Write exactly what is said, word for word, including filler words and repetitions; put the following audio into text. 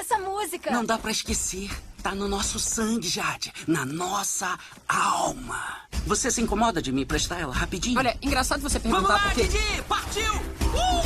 essa música. Não dá pra esquecer. Tá no nosso sangue, Jade. Na nossa alma. Você se incomoda de me emprestar ela rapidinho? Olha, engraçado você Vamos perguntar lá, por quê. Didi! Partiu! Uh!